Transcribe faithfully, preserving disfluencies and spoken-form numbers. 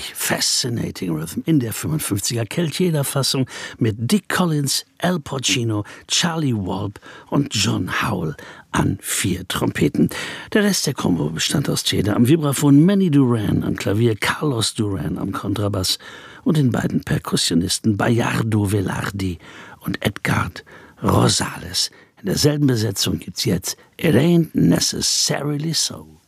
wirklich Fascinating Rhythm in der fünfundfünfziger Keltieder-Fassung mit Dick Collins, Al Porcino, Charlie Walp und John Howell an vier Trompeten. Der Rest der Combo bestand aus Tede am Vibraphon, Manny Duran am Klavier, Carlos Duran am Kontrabass und den beiden Perkussionisten Bayardo Velardi und Edgard Rosales. In derselben Besetzung gibt's jetzt It Ain't Necessarily So.